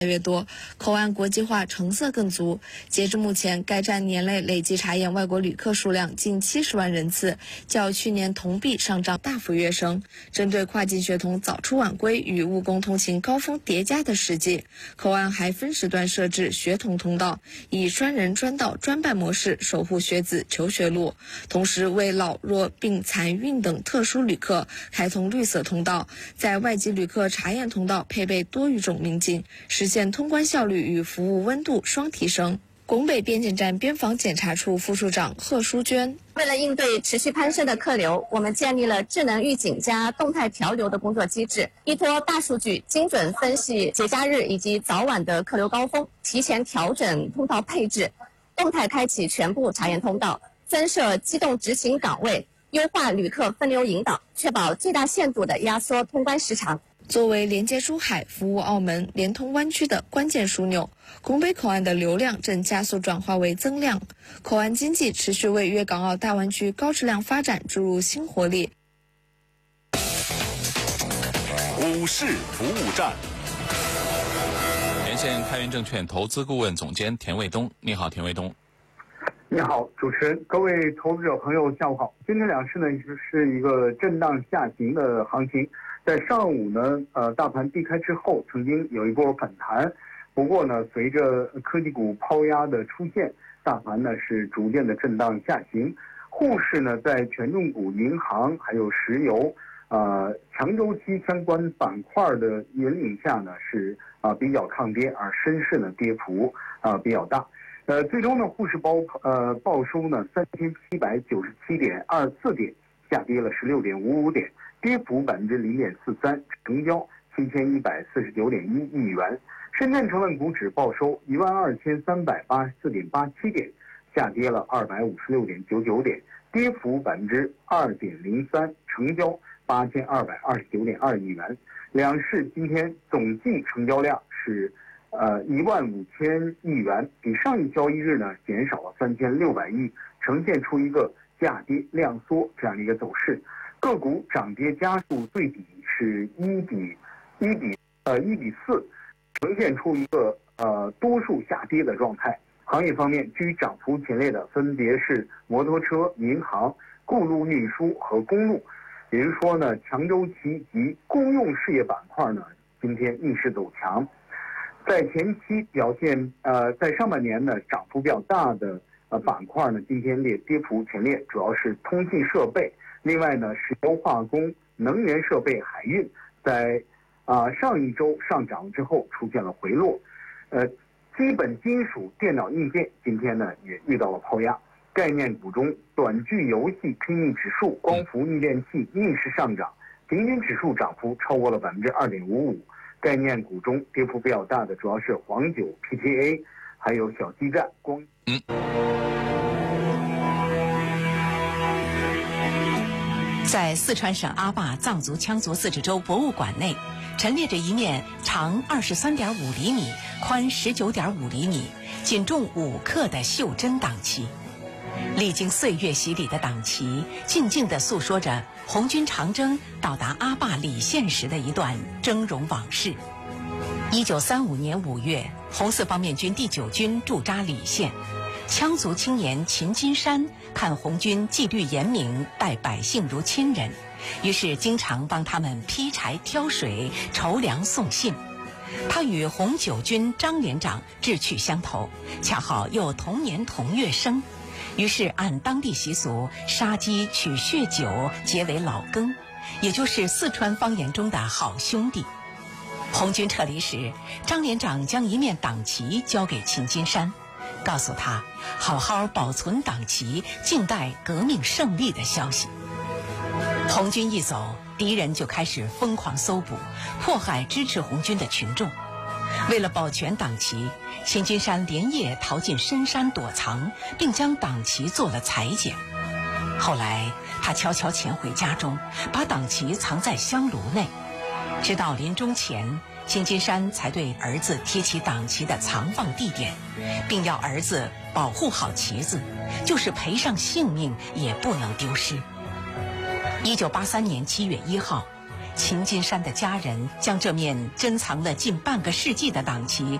越多，口岸国际化成色更足。截至目前，该站年内累计查验外国旅客数量近70万人次，较去年同比上涨大幅跃升。针对跨境学童早出晚归与务工通勤高峰叠加的实际，口岸还分时段设置学童通道，以专人专到专办模式守护学子求学路，同时为老弱病残孕等特殊旅客开通绿色通道，在外籍旅客查验通道配备多语种民警，实现通关效率与服务温度双提升。拱北边检站边防检查处副处长贺淑娟： 为了应对持续攀升的客流，我们建立了智能预警加动态调流的工作机制，依托大数据精准分析节假日以及早晚的客流高峰，提前调整通道配置，动态开启全部查验通道，增设机动执勤岗位，优化旅客分流引导，确保最大限度地压缩通关时长。 作为连接珠海、服务澳门、连通湾区的关键枢纽，拱北口岸的流量正加速转化为增量，口岸经济持续为粤港澳大湾区高质量发展注入新活力。 股市服务站， 连线开源证券投资顾问总监田卫东。你好，田卫东。 你好，主持人，各位投资者朋友，下午好。今天两市呢是一个震荡下行的行情。在上午呢，大盘低开之后，曾经有一波反弹，不过呢，随着科技股抛压的出现，大盘呢是逐渐的震荡下行。沪市呢，在权重股、银行还有石油，强周期相关板块的引领下呢，是比较抗跌，而深市呢跌幅比较大。最终呢，沪市报收呢3797.24点，下跌了16.55点。跌幅0.43%，成交7149.1亿元。深圳成分股指报收12384.87点，下跌了256.99点，跌幅2.03%，成交8229.2亿元。两市今天总计成交量是15000亿元，比上一交易日呢减少了3600亿，呈现出一个价跌量缩这样的一个走势。个股涨跌家数对比是1比4，呈现出一个多数下跌的状态。行业方面，居涨幅前列的分别是摩托车、银行、公路运输和公路。也就是说呢，强周期及公用事业板块呢，今天逆势走强。在前期表现在上半年呢涨幅比较大的板块呢，今天跌幅前列，主要是通信设备。另外呢，石油化工、能源设备、海运，在上一周上涨之后出现了回落。基本金属、电脑硬件今天呢也遇到了抛压。概念股中，短剧游戏、拼逆指数、光伏逆电器逆势上涨，平均指数涨幅超过了2.55%。概念股中跌幅比较大的主要是黄酒、PTA， 还有小基站、 在四川省阿坝藏族羌族自治州博物馆内，陈列着一面长23.5厘米、宽19.5厘米、仅重5克的袖珍党旗。历经岁月洗礼的党旗，静静地诉说着红军长征到达阿坝礼县时的一段峥嵘往事。1935年5月，红四方面军第9军驻扎礼县，羌族青年秦金山看红军纪律严明，待百姓如亲人，于是经常帮他们劈柴挑水、筹粮送信。他与红9军张连长志趣相投，恰好又同年同月生，于是按当地习俗，杀鸡取血酒结为老羹，也就是四川方言中的好兄弟。红军撤离时，张连长将一面党旗交给秦金山，告诉他好好保存党旗，静待革命胜利的消息。红军一走，敌人就开始疯狂搜捕，迫害支持红军的群众。为了保全党旗，秦金山连夜逃进深山躲藏，并将党旗做了裁剪。后来他悄悄潜回家中，把党旗藏在香炉内。直到临终前，秦金山才对儿子提起党旗的藏放地点，并要儿子保护好旗子，就是赔上性命也不能丢失。1983年7月1号， 秦金山的家人将这面珍藏了近半个世纪的党旗